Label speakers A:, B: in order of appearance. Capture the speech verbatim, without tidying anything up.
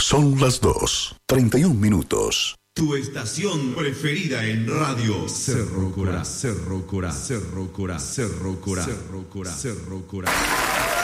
A: Son las dos, treinta y un minutos.
B: Tu estación preferida en radio. Cerro Corá, Cerro Corá, Cerro Corá, Cerro Corá, Cerro Corá, Cerro Corá.